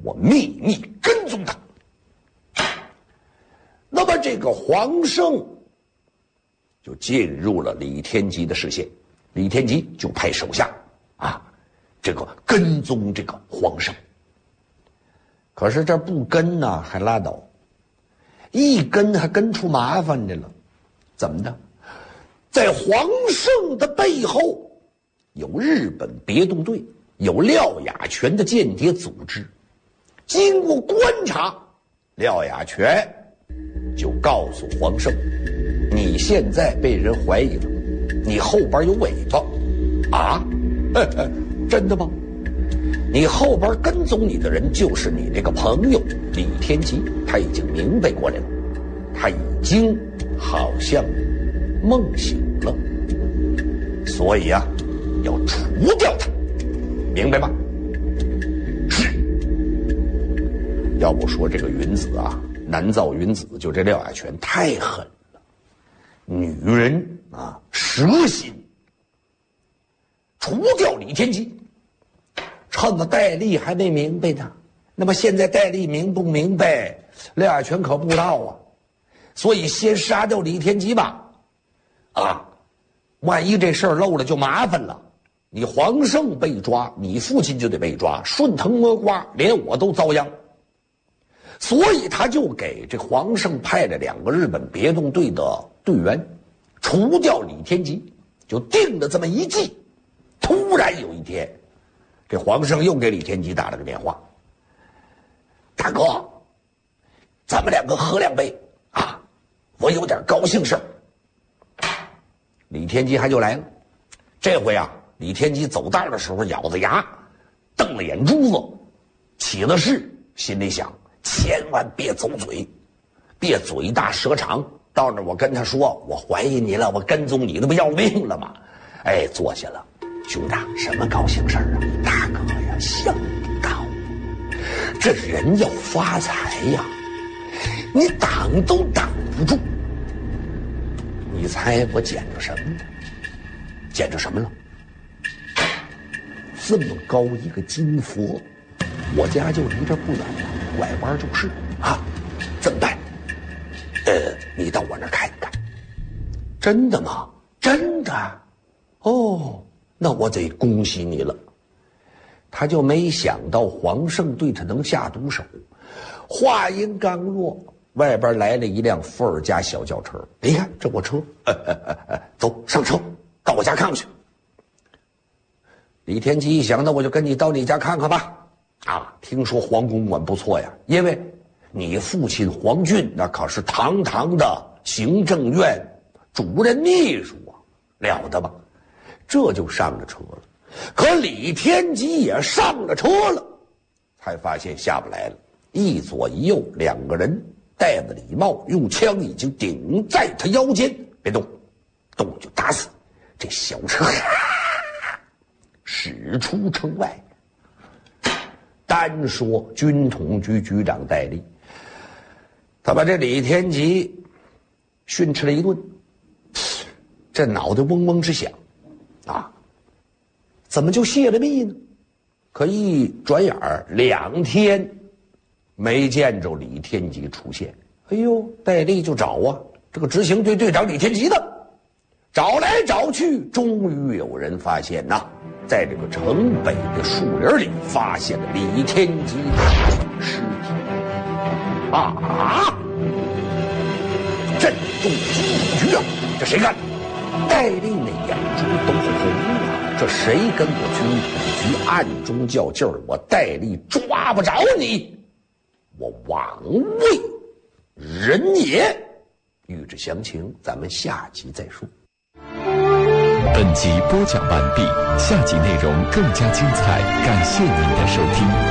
我秘密跟踪他。那么这个黄胜就进入了李天吉的视线，李天吉就派手下这个跟踪这个黄胜。可是这不跟呢还拉倒，一跟还跟出麻烦来了。怎么的？在黄胜的背后有日本别动队，有廖雅全的间谍组织。经过观察，廖雅全就告诉黄胜，你现在被人怀疑了，你后边有尾巴啊？真的吗？你后边跟踪你的人就是你这个朋友李天吉，他已经明白过来了，他已经好像梦醒了，所以要除掉他，明白吗？是。要不说这个云子南造云子就这廖雅全太狠了，女人蛇心，除掉李天吉，趁着戴笠还没明白呢。那么现在戴笠明不明白，廖雅全可不知道啊。所以先杀掉李天吉吧，万一这事儿漏了就麻烦了。你黄胜被抓，你父亲就得被抓，顺藤摸瓜，连我都遭殃。所以他就给这黄胜派了2个日本别动队的队员，除掉李天吉，就定了这么一计。突然有一天，这黄胜又给李天吉打了个电话：“大哥，咱们2个喝2杯我有点高兴事儿。”李天吉还就来了。这回李天吉走道的时候咬着牙，瞪了眼珠子，起了誓，心里想：千万别走嘴，别嘴大舌长。到那我跟他说我怀疑你了，我跟踪你，那不要命了吗？坐下了。兄长，什么高兴事儿啊？大哥呀，想不到，这人要发财呀，你挡都挡不住。你猜我捡着什么了？捡着什么了？这么高一个金佛，我家就离这不远了，拐弯就是怎么办？你到我那儿看看。真的吗？真的。那我得恭喜你了。他就没想到黄胜对他能下毒手。话音刚落，外边来了一辆伏尔加小轿车。你看，这我车，走上车，到我家看看去。李天吉一想，那我就跟你到你家看看吧。听说黄公馆不错呀，因为你父亲黄俊那可是堂堂的行政院主任秘书了得吧？这就上了车了。可李天吉也上了车了，才发现下不来了。一左一右2个人戴着礼帽，用枪已经顶在他腰间，别动，动就打死。这小车驶出城外。单说军统局局长戴笠，他把这李天吉训斥了一顿，这脑袋嗡嗡直响怎么就泄了密呢？可一转眼2天没见着李天吉出现。戴笠就找这个执行队队长李天吉的，找来找去，终于有人发现在这个城北的树林里发现了李天吉的尸体。震动军局这谁干的？戴笠那眼珠都红了。这谁跟我军统局暗中较劲儿？我戴笠抓不着你，我枉为人也。欲知详情，咱们下集再说。 本集播讲完毕，下集内容更加精彩，感谢您的收听。